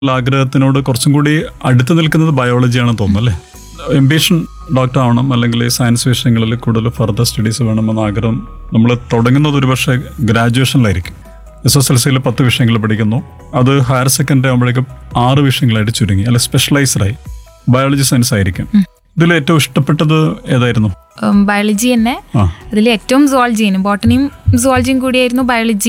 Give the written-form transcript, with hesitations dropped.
ആഗ്രഹത്തിനോട് കുറച്ചും കൂടി അടുത്ത് നിൽക്കുന്നത് ബയോളജിയാണെന്ന് തോന്നുന്നു അല്ലേ? എംബിഷൻ ഡോക്ടർ ആവണം അല്ലെങ്കിൽ സയൻസ് വിഷയങ്ങളിൽ കൂടുതൽ ഫർദർ സ്റ്റഡീസ് വേണമെന്ന ആഗ്രഹം നമ്മൾ തുടങ്ങുന്നത് ഒരുപക്ഷെ ഗ്രാജുവേഷനിലായിരിക്കും. SSLCയിൽ 10 വിഷയങ്ങൾ പഠിക്കുന്നു, അത് ഹയർ സെക്കൻഡറി ആകുമ്പോഴേക്കും 6 വിഷയങ്ങളായിട്ട് ചുരുങ്ങി, അല്ലെ സ്പെഷ്യലൈസ്ഡായി. ബയോളജി സയൻസ് ആയിരിക്കും. ഇതിൽ ഏറ്റവും ഇഷ്ടപ്പെട്ടത് ഏതായിരുന്നു? ബയോളജി തന്നെ. ആ അതിൽ ഏറ്റവും സുവോളജിയും ബോട്ടണിയും സുവോളജിയും കൂടിയായിരുന്നു ബയോളജി